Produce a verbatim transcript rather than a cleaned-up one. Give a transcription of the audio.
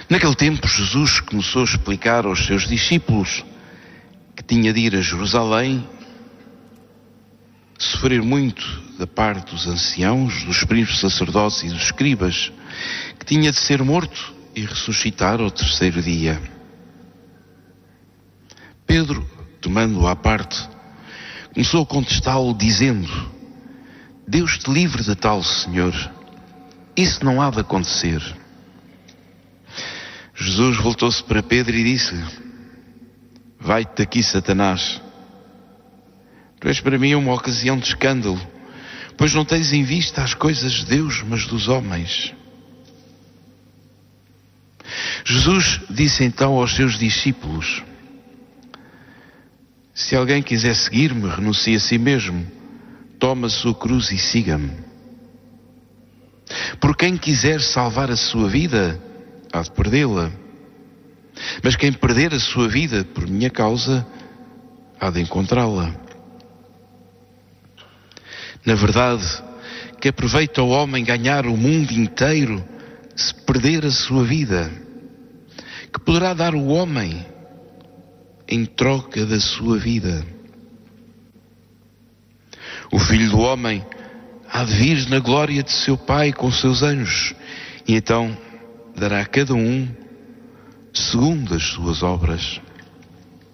Naquele tempo, Jesus começou a explicar aos seus discípulos que tinha de ir a Jerusalém, sofrer muito da parte dos anciãos, dos príncipes sacerdotes e dos escribas, que tinha de ser morto e ressuscitar ao terceiro dia. Pedro, tomando-o à parte, começou a contestá-lo dizendo: Deus te livre de tal, Senhor, isso não há de acontecer. Jesus voltou-se para Pedro e disse: Vai-te daqui, Satanás. Tu és para mim uma ocasião de escândalo, pois não tens em vista as coisas de Deus, mas dos homens. Jesus disse então aos seus discípulos: Se alguém quiser seguir-me, renuncie a si mesmo, toma a sua cruz e siga-me. Por quem quiser salvar a sua vida, há de perdê-la. Mas quem perder a sua vida por minha causa, há de encontrá-la. Na verdade, que aproveita o homem ganhar o mundo inteiro se perder a sua vida? Que poderá dar o homem em troca da sua vida? O Filho do Homem há de vir na glória de seu Pai com seus anjos, e então dará a cada um segundo as suas obras.